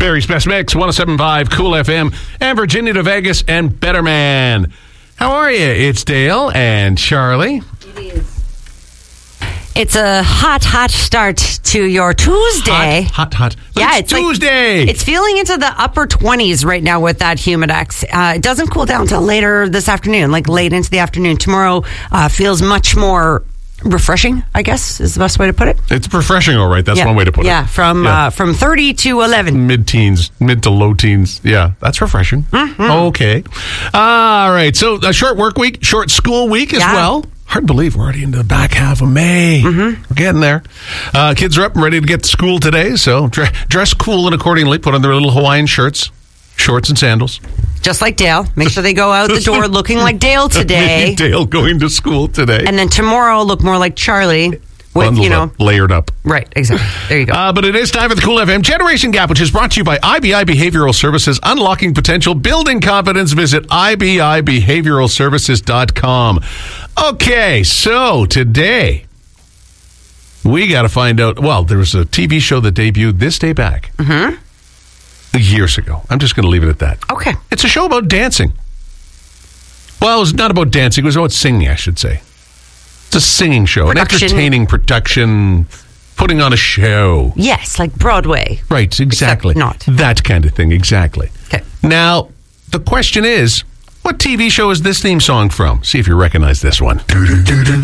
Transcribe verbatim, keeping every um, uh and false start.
Barry's Best Mix, one oh seven point five Cool F M, and Virginia to Vegas and Better Man. How are you? It's Dale and Charlie. It is. It's a hot, hot start to your Tuesday. Hot, hot, hot. But yeah, it's, it's Tuesday. Like, it's feeling into the upper twenties right now with that Humidex. Uh, it doesn't cool down until later this afternoon, like late into the afternoon. Tomorrow uh, feels much more refreshing, I guess, is the best way to put it. It's refreshing, all right. That's yeah. one way to put yeah, it. From, yeah, uh, from thirty to eleven. Mid-teens, mid to low teens. Yeah, that's refreshing. Mm-hmm. Okay. All right. So a short work week, short school week as yeah. well. Hard to believe we're already into the back half of May. Mm-hmm. We're getting there. Uh, kids are up and ready to get to school today, so dre- dress cool and accordingly. Put on their little Hawaiian shirts, shorts and sandals. Just like Dale. Make sure they go out the door looking like Dale today. Dale going to school today. And then tomorrow look more like Charlie. With, Bundled you know, up, layered up. Right, exactly. There you go. Uh, but it is time for the Cool F M Generation Gap, which is brought to you by I B I Behavioral Services. Unlocking potential, building confidence. Visit I B I behavioral services dot com. Okay, so today we got to find out. Well, there was a T V show that debuted this day back. Mm-hmm. Years ago. I'm just going to leave it at that. Okay. It's a show about dancing. Well, it was not about dancing. It was about singing, I should say. It's a singing show. Production. An entertaining production, putting on a show. Yes, like Broadway. Right, exactly. Except not. That kind of thing, exactly. Okay. Now, the question is, what T V show is this theme song from? See if you recognize this one. It